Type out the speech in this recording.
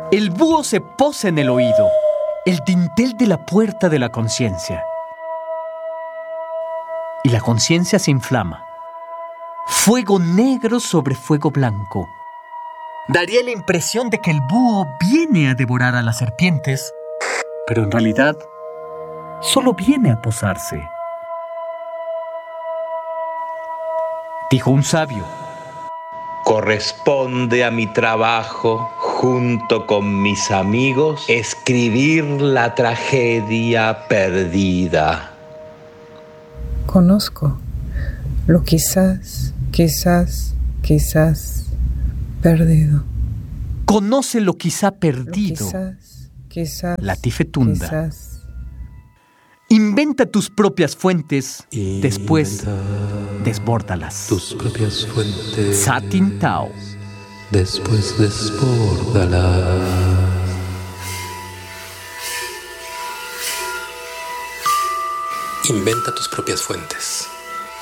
El búho se posa en el oído, el dintel de la puerta de la conciencia. Y la conciencia se inflama. Fuego negro sobre fuego blanco. Daría la impresión de que el búho viene a devorar a las serpientes, pero en realidad solo viene a posarse. Dijo un sabio: corresponde a mi trabajo, junto con mis amigos, escribir la tragedia perdida. Conozco lo quizás perdido. Conoce lo quizá perdido. Quizás. Latifetunda. Inventa tus propias fuentes, después desbórdalas. Tus propias fuentes. Satin Tao. Después desbórdalas. Inventa tus propias fuentes.